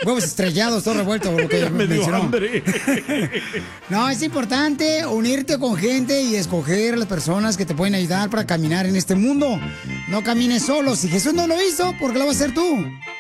huevos estrellados, todo revuelto, lo que Ya me dio mencionó. hambre. No, es importante unirte con gente y escoger las personas que te pueden ayudar para caminar en este mundo. No camines solo. Si Jesús no lo hizo, ¿por qué lo vas a hacer tú?